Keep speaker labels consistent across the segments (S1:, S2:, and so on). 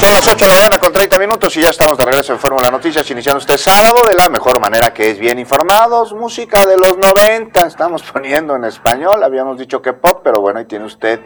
S1: Son las 8 de la mañana con 30 minutos y ya estamos de regreso en Fórmula Noticias, iniciando este sábado de la mejor manera, que es bien informados. Música de los 90, estamos poniendo en español, habíamos dicho que pop, pero bueno, ahí tiene usted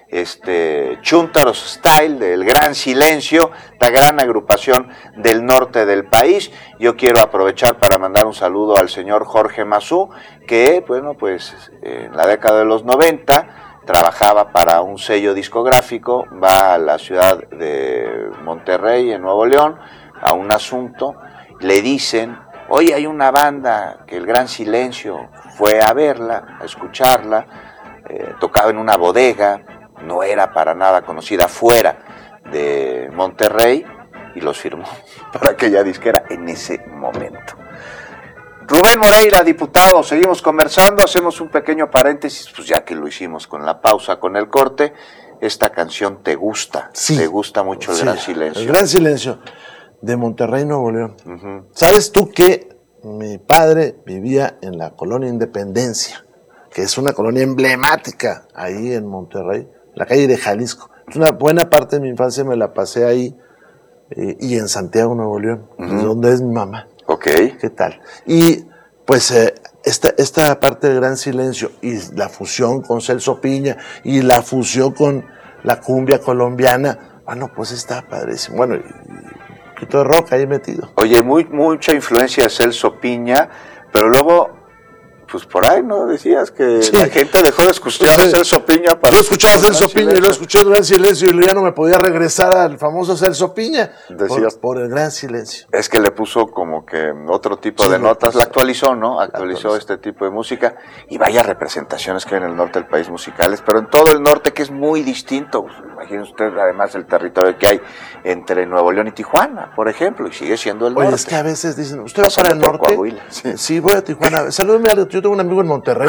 S1: Chúntaros Style del Gran Silencio, la gran agrupación del norte del país. Yo quiero aprovechar para mandar un saludo al señor Jorge Mazú, que bueno, pues en la década de los 90 trabajaba para un sello discográfico, va a la ciudad de Monterrey, en Nuevo León, a un asunto, le dicen, oye, hay una banda que el Gran Silencio, fue a verla, a escucharla, tocaba en una bodega, no era para nada conocida, fuera de Monterrey, y los firmó para aquella disquera en ese momento. Rubén Moreira, diputado, seguimos conversando, hacemos un pequeño paréntesis, pues ya que lo hicimos con la pausa, con el corte. Esta canción te gusta, sí, te gusta mucho el Gran Silencio.
S2: El Gran Silencio, de Monterrey, Nuevo León. Uh-huh. ¿Sabes tú que mi padre vivía en la colonia Independencia, que es una colonia emblemática ahí en Monterrey, la calle de Jalisco? Una buena parte de mi infancia me la pasé ahí y en Santiago, Nuevo León, uh-huh, donde es mi mamá.
S1: Ok.
S2: ¿Qué tal? Y pues esta parte del Gran Silencio y la fusión con Celso Piña y la fusión con la cumbia colombiana, bueno, pues está padrísimo. Bueno, y un poquito de rock ahí metido.
S1: Oye, mucha influencia de Celso Piña, pero luego, pues por ahí, ¿no? Decías que sí, la gente dejó de escuchar a Celso Piña para...
S2: Yo escuchaba a Celso Piña y lo escuché el Gran Silencio y ya no me podía regresar al famoso Celso Piña por el Gran Silencio.
S1: Es que le puso como que otro tipo de notas, la actualizó, ¿no? Actualizó este tipo de música, y vaya representaciones que hay en el norte del país musicales, pero en todo el norte, que es muy distinto. Pues, imagínese usted además el territorio que hay entre Nuevo León y Tijuana, por ejemplo, y sigue siendo el norte.
S2: Oye, es que a veces dicen, ¿usted va para el norte? Sí, voy a Tijuana. Salúdeme, yo tengo un amigo en Monterrey.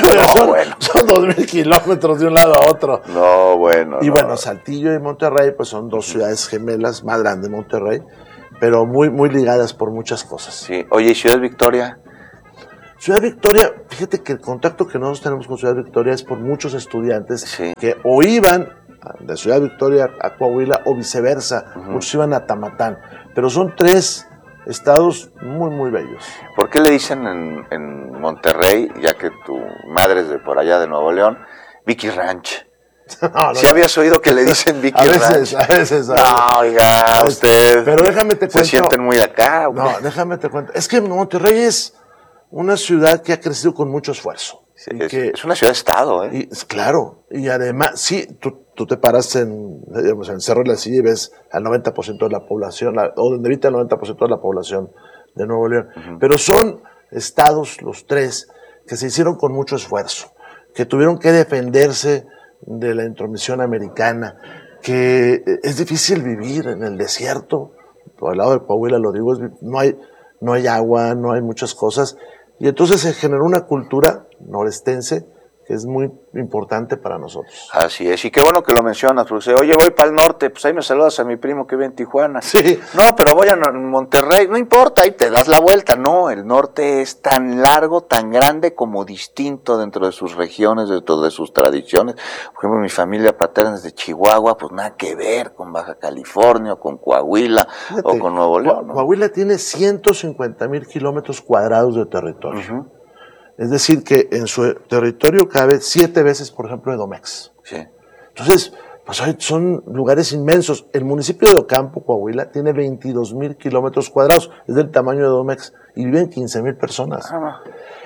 S2: Son 2,000 kilómetros de un lado a otro.
S1: No, bueno.
S2: Y bueno, Saltillo y Monterrey, pues son dos ciudades gemelas, más grandes Monterrey, pero muy, muy ligadas por muchas cosas.
S1: Sí. Oye, ¿y Ciudad Victoria?
S2: Ciudad Victoria, fíjate que el contacto que nosotros tenemos con Ciudad Victoria es por muchos estudiantes, sí, que o iban de Ciudad Victoria a Coahuila o viceversa, uh-huh, muchos iban a Tamatán, pero son 3 estados muy, muy bellos.
S1: ¿Por qué le dicen en Monterrey, ya que tu madre es de por allá de Nuevo León, Vicky Ranch? No, ¿sí habías oído que le dicen Vicky Ranch?
S2: A veces.
S1: No, oiga, usted.
S2: Pero déjame te cuento.
S1: ¿Se sienten muy de acá?
S2: No, déjame te cuento. Es que Monterrey es una ciudad que ha crecido con mucho esfuerzo.
S1: Sí, es una ciudad-estado, ¿eh?
S2: Y, claro, y además, sí, tú te paras en Cerro de la Silla y ves al 90% de la población, o donde habita el 90% de la población de Nuevo León. Uh-huh. Pero son estados, los 3, que se hicieron con mucho esfuerzo, que tuvieron que defenderse de la intromisión americana, que es difícil vivir en el desierto. Por el lado de Coahuila, lo digo, no hay agua, no hay muchas cosas. Y entonces se generó una cultura norestense que es muy importante para nosotros.
S1: Así es, y qué bueno que lo mencionas, porque oye, voy para el norte, pues ahí me saludas a mi primo que vive en Tijuana.
S2: Sí.
S1: No, pero voy a Monterrey, no importa, ahí te das la vuelta. No, el norte es tan largo, tan grande como distinto dentro de sus regiones, dentro de sus tradiciones. Por ejemplo, mi familia paterna es de Chihuahua, pues nada que ver con Baja California, o con Coahuila, fíjate, o con Nuevo León, ¿no?
S2: Coahuila tiene 150,000 kilómetros cuadrados de territorio. Uh-huh. Es decir, que en su territorio cabe 7 veces, por ejemplo, Edomex.
S1: Sí.
S2: Entonces, pues son lugares inmensos. El municipio de Ocampo, Coahuila, tiene 22,000 kilómetros cuadrados. Es del tamaño de Edomex y viven 15,000 personas. Ah.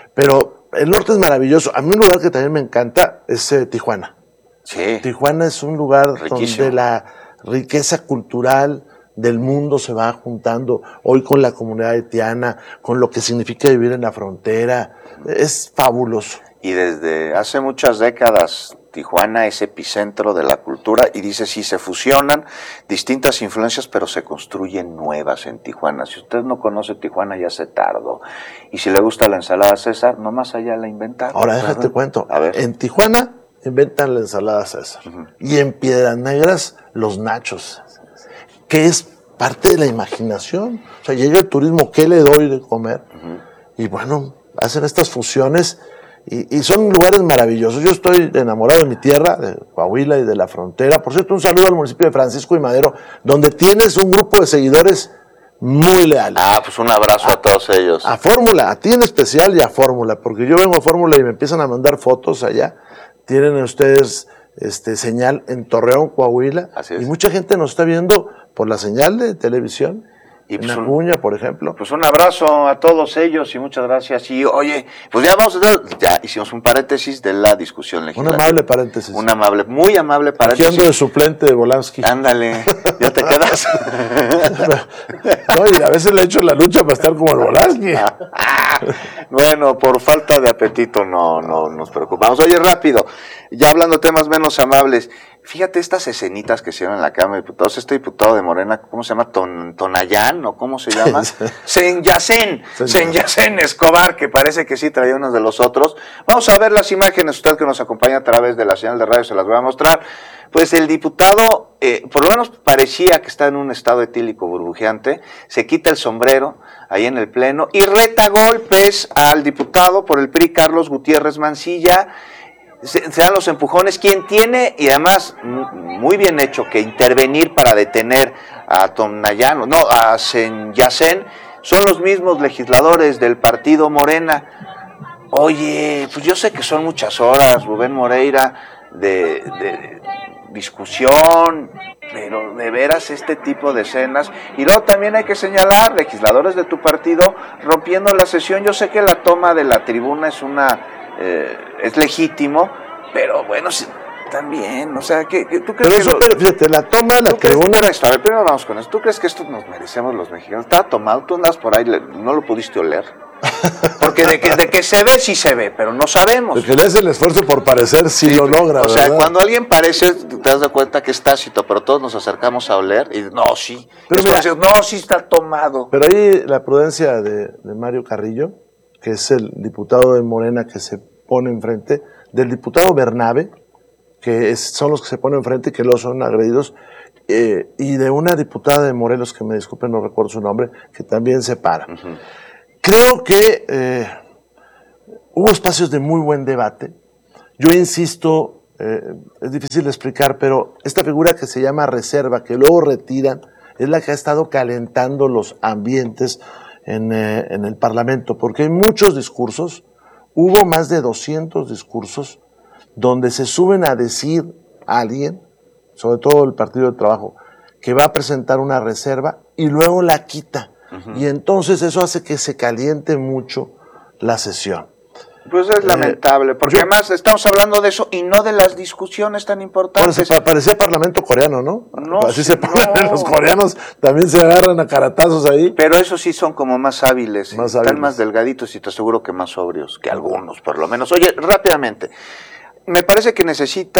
S2: Pero el norte es maravilloso. A mí un lugar que también me encanta es Tijuana.
S1: Sí.
S2: Tijuana es un lugar
S1: riquísimo,
S2: donde la riqueza cultural del mundo se va juntando hoy con la comunidad haitiana, con lo que significa vivir en la frontera. Es fabuloso.
S1: Y desde hace muchas décadas Tijuana es epicentro de la cultura, y dice, sí, se fusionan distintas influencias, pero se construyen nuevas en Tijuana. Si usted no conoce Tijuana, ya se tardó. Y si le gusta la ensalada César, nomás allá la inventaron.
S2: Ahora déjate cuento.
S1: A ver.
S2: En Tijuana inventan la ensalada César. Uh-huh. Y en Piedras Negras los nachos, que es parte de la imaginación. O sea, llega el turismo, ¿qué le doy de comer? Uh-huh. Y bueno, hacen estas fusiones y son lugares maravillosos. Yo estoy enamorado de mi tierra, de Coahuila y de la frontera. Por cierto, un saludo al municipio de Francisco y Madero, donde tienes un grupo de seguidores muy leales.
S1: Pues un abrazo a todos ellos.
S2: A Fórmula, a ti en especial y a Fórmula, porque yo vengo a Fórmula y me empiezan a mandar fotos allá. Tienen ustedes señal en Torreón, Coahuila,
S1: Así es.
S2: y mucha gente nos está viendo por la señal de televisión.
S1: Y
S2: en
S1: pues
S2: Acuña, por ejemplo.
S1: Pues un abrazo a todos ellos y muchas gracias. Y oye, pues ya hicimos un paréntesis de la discusión legislativa.
S2: Un amable paréntesis.
S1: Muy amable paréntesis.
S2: Aquí ando de suplente de Volansky.
S1: Ándale, ya te quedas.
S2: No, y a veces le echo la lucha para estar como el Volansky.
S1: Bueno, por falta de apetito no nos preocupamos. Oye, rápido, ya hablando de temas menos amables, fíjate estas escenitas que hicieron en la Cámara de Diputados. Este diputado de Morena, ¿cómo se llama? Tonayán, ¿o cómo se llama? Senyacén Escobar, que parece que sí traía unos de los otros. Vamos a ver las imágenes, usted que nos acompaña a través de la señal de radio se las voy a mostrar. Pues el diputado, por lo menos parecía que está en un estado etílico burbujeante, se quita el sombrero ahí en el pleno y reta golpes al diputado por el PRI, Carlos Gutiérrez Mancilla. Se dan los empujones, quien tiene, y además muy bien hecho, que intervenir para detener a Tonayán, a Senyacén, son los mismos legisladores del partido Morena. Oye, pues yo sé que son muchas horas, Rubén Moreira, de discusión, pero de veras este tipo de escenas. Y luego también hay que señalar legisladores de tu partido rompiendo la sesión. Yo sé que la toma de la tribuna es legítimo, pero bueno, también, o sea, ¿tú crees
S2: pero eso, fíjate, la toma de la tribuna...
S1: A ver, primero vamos con esto. ¿Tú crees que esto nos merecemos los mexicanos? ¿Estaba tomado? ¿Tú andas por ahí? ¿No lo pudiste oler? Porque de que se ve, sí se ve, pero no sabemos.
S2: El que le hace el esfuerzo por parecer, sí lo logra,
S1: o sea,
S2: ¿verdad?
S1: cuando alguien parece, te das de cuenta que es tácito, pero todos nos acercamos a oler y no, sí.
S2: Pero mira,
S1: no, sí está tomado.
S2: Pero ahí la prudencia de Mario Carrillo, que es el diputado de Morena que se pone enfrente, del diputado Bernabe, que son los que se ponen enfrente y que luego son agredidos, y de una diputada de Morelos, que me disculpen, no recuerdo su nombre, que también se para. Uh-huh. Creo que hubo espacios de muy buen debate. Yo insisto, es difícil de explicar, pero esta figura que se llama reserva, que luego retiran, es la que ha estado calentando los ambientes en el Parlamento, porque hay muchos discursos, hubo más de 200 discursos, donde se suben a decir a alguien, sobre todo el Partido del Trabajo, que va a presentar una reserva y luego la quita. Uh-huh. Y entonces eso hace que se caliente mucho la sesión.
S1: Pues es lamentable, porque además estamos hablando de eso y no de las discusiones tan importantes.
S2: Parecía parlamento coreano, ¿no?
S1: No,
S2: así se ponen los coreanos, también se agarran a caratazos ahí.
S1: Pero esos sí son como más hábiles, están más delgaditos y te aseguro que más sobrios, que algunos por lo menos. Oye, rápidamente, me parece que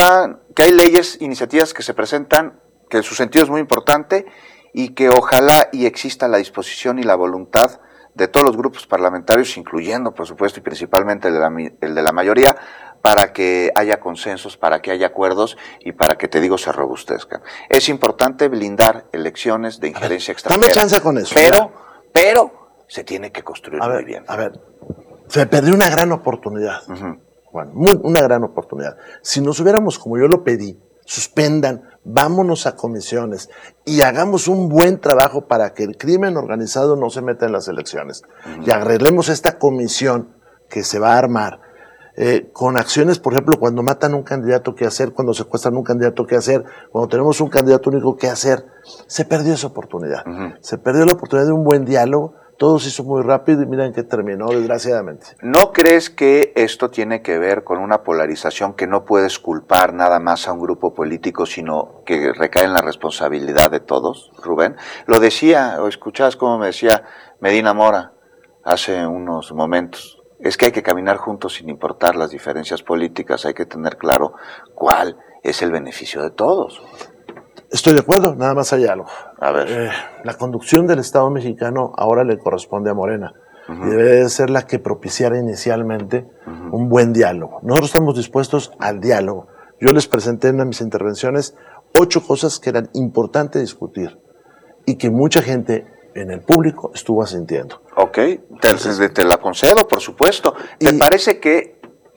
S1: que hay leyes, iniciativas que se presentan, que su sentido es muy importante y que ojalá y exista la disposición y la voluntad de todos los grupos parlamentarios, incluyendo, por supuesto, y principalmente el de la mayoría, para que haya consensos, para que haya acuerdos y para que, te digo, se robustezcan. Es importante blindar elecciones de injerencia extranjera.
S2: Dame chance con eso.
S1: Pero se tiene que construir muy bien.
S2: A ver, se perdió una gran oportunidad. Uh-huh. Bueno, una gran oportunidad. Si nos hubiéramos, como yo lo pedí, suspendan, vámonos a comisiones y hagamos un buen trabajo para que el crimen organizado no se meta en las elecciones. Uh-huh. Y arreglemos esta comisión que se va a armar con acciones, por ejemplo, cuando matan un candidato, ¿qué hacer? Cuando secuestran un candidato, ¿qué hacer? Cuando tenemos un candidato único, ¿qué hacer? Se perdió esa oportunidad. Uh-huh. Se perdió la oportunidad de un buen diálogo. Todo se hizo muy rápido y miren que terminó, desgraciadamente.
S1: ¿No crees que esto tiene que ver con una polarización que no puedes culpar nada más a un grupo político, sino que recae en la responsabilidad de todos, Rubén? Lo decía, o escuchabas cómo me decía Medina Mora hace unos momentos. Es que hay que caminar juntos sin importar las diferencias políticas, hay que tener claro cuál es el beneficio de todos.
S2: Estoy de acuerdo, nada más hay algo.
S1: A ver.
S2: La conducción del Estado mexicano ahora le corresponde a Morena. Uh-huh. Y debe de ser la que propiciara inicialmente un buen diálogo. Nosotros estamos dispuestos al diálogo. Yo les presenté en una de mis intervenciones 8 cosas que eran importantes discutir y que mucha gente en el público estuvo asintiendo.
S1: Ok, te la concedo, por supuesto. ¿Te parece que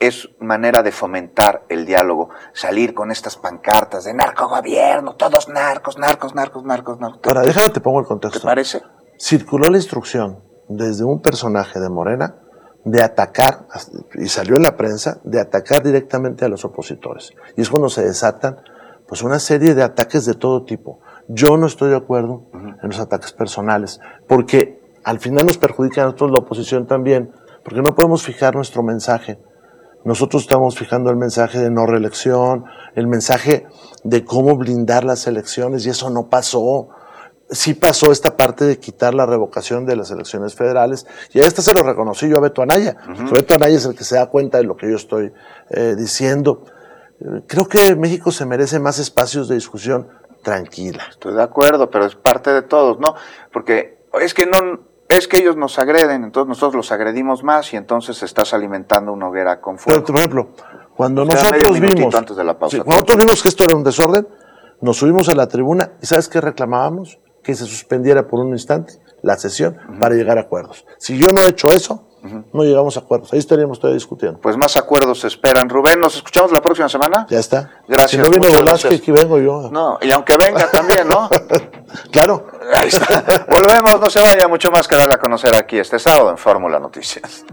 S1: es manera de fomentar el diálogo, salir con estas pancartas de narcogobierno, todos narcos.
S2: Ahora, déjame te pongo el contexto.
S1: ¿Te parece?
S2: Circuló la instrucción desde un personaje de Morena de atacar, y salió en la prensa, de atacar directamente a los opositores. Y es cuando se desatan pues una serie de ataques de todo tipo. Yo no estoy de acuerdo en los ataques personales, porque al final nos perjudica a nosotros la oposición también, porque no podemos fijar nuestro mensaje. Nosotros estamos fijando el mensaje de no reelección, el mensaje de cómo blindar las elecciones, y eso no pasó. Sí pasó esta parte de quitar la revocación de las elecciones federales, y a esta se lo reconocí yo a Beto Anaya. Beto Anaya es el que se da cuenta de lo que yo estoy diciendo. Creo que México se merece más espacios de discusión tranquila.
S1: Estoy de acuerdo, pero es parte de todos, ¿no? Porque es que ellos nos agreden, entonces nosotros los agredimos más y entonces estás alimentando una hoguera con fuego.
S2: Pero, por ejemplo, cuando nosotros vimos,
S1: antes de la pausa,
S2: cuando nosotros vimos que esto era un desorden, nos subimos a la tribuna y ¿sabes qué reclamábamos? Que se suspendiera por un instante la sesión para llegar a acuerdos. Si yo no he hecho eso, no llegamos a acuerdos. Ahí estaríamos todavía discutiendo.
S1: Pues más acuerdos se esperan. Rubén, ¿nos escuchamos la próxima semana?
S2: Ya está.
S1: Gracias.
S2: Si no viene Velázquez, aquí vengo yo.
S1: No, y aunque venga también, ¿no?
S2: Claro.
S1: Ahí está. Volvemos, no se vaya, mucho más que darle a conocer aquí este sábado en Fórmula Noticias.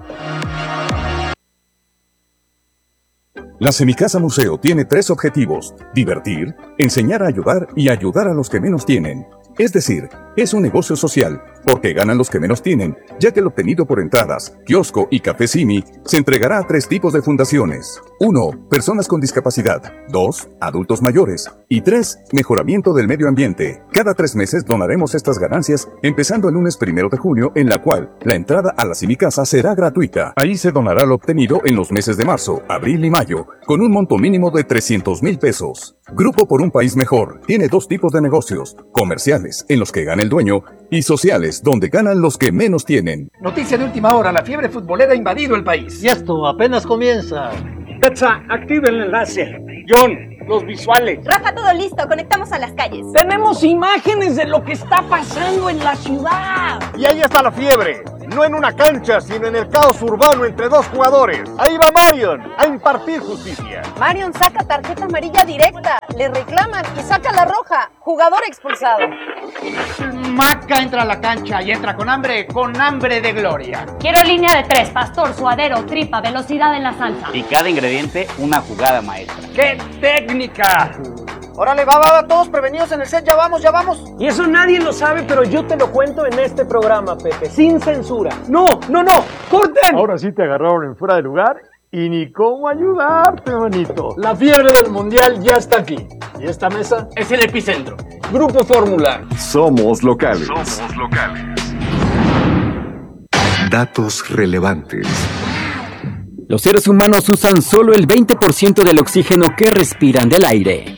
S3: La Semicasa Museo tiene 3 objetivos: divertir, enseñar a ayudar y ayudar a los que menos tienen. Es decir, es un negocio social, porque ganan los que menos tienen, ya que el obtenido por entradas, kiosco y café Simi se entregará a 3 tipos de fundaciones. 1. Personas con discapacidad. 2. Adultos mayores. Y 3. Mejoramiento del medio ambiente. Cada 3 meses donaremos estas ganancias, empezando el lunes 1 de junio, en la cual la entrada a la Semicasa será gratuita. Ahí se donará lo obtenido en los meses de marzo, abril y mayo, con un monto mínimo de 300,000 pesos. Grupo por un País Mejor tiene 2 tipos de negocios: comerciales, en los que gana el dueño, y sociales, donde ganan los que menos tienen.
S4: Noticia de última hora: la fiebre futbolera ha invadido el país.
S5: Y esto apenas comienza.
S6: Petsa, activa el enlace. John, los visuales.
S7: Rafa, todo listo, conectamos a las calles.
S6: Tenemos imágenes de lo que está pasando en la ciudad.
S8: Y ahí está la fiebre. No en una cancha, sino en el caos urbano entre 2 jugadores. Ahí va Marion a impartir justicia.
S7: Marion saca tarjeta amarilla directa, le reclaman y saca la roja. Jugador expulsado.
S4: Maca entra a la cancha y entra con hambre de gloria.
S9: Quiero línea de 3, pastor, suadero, tripa, velocidad en la salsa.
S10: Y cada ingrediente una jugada maestra.
S6: ¡Qué técnica!
S4: Órale, va, todos prevenidos en el set, ya vamos.
S6: Y eso nadie lo sabe, pero yo te lo cuento en este programa, Pepe, sin censura. ¡No! ¡Corten!
S8: Ahora sí te agarraron en fuera de lugar y ni cómo ayudarte, manito.
S6: La fiebre del mundial ya está aquí. ¿Y esta mesa?
S10: Es el epicentro.
S6: Grupo Fórmula.
S11: Somos locales. Datos relevantes.
S12: Los seres humanos usan solo el 20% del oxígeno que respiran del aire.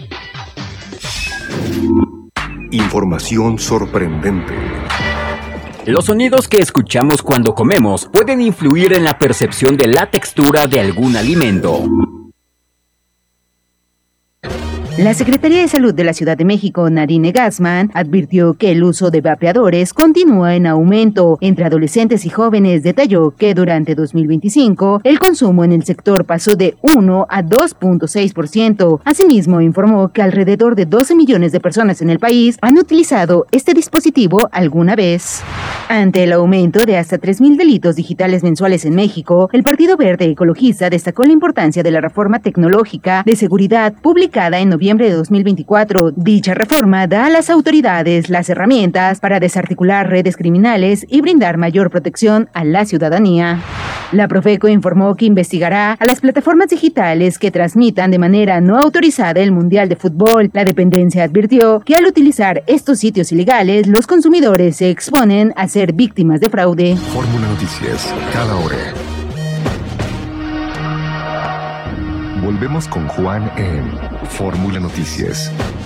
S11: Información sorprendente.
S12: Los sonidos que escuchamos cuando comemos pueden influir en la percepción de la textura de algún alimento.
S13: La Secretaría de Salud de la Ciudad de México, Narine Gassman, advirtió que el uso de vapeadores continúa en aumento entre adolescentes y jóvenes. Detalló que durante 2025 el consumo en el sector pasó de 1 a 2.6%. Asimismo, informó que alrededor de 12 millones de personas en el país han utilizado este dispositivo alguna vez. Ante el aumento de hasta 3,000 delitos digitales mensuales en México, el Partido Verde Ecologista destacó la importancia de la reforma tecnológica de seguridad publicada en noviembre de 2024. Dicha reforma da a las autoridades las herramientas para desarticular redes criminales y brindar mayor protección a la ciudadanía. La Profeco informó que investigará a las plataformas digitales que transmitan de manera no autorizada el Mundial de Fútbol. La dependencia advirtió que al utilizar estos sitios ilegales, los consumidores se exponen a ser víctimas de fraude.
S11: Fórmula Noticias, cada hora. Volvemos con Juan en Fórmula Noticias.